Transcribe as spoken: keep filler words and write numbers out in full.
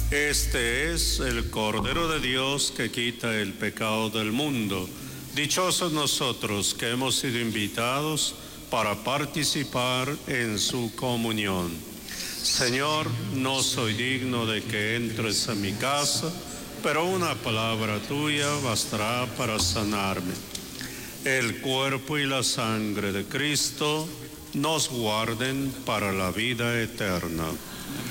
Este es el Cordero de Dios que quita el pecado del mundo. Dichosos nosotros que hemos sido invitados para participar en su comunión. Señor, no soy digno de que entres a mi casa, pero una palabra tuya bastará para sanarme. El cuerpo y la sangre de Cristo nos guarden para la vida eterna.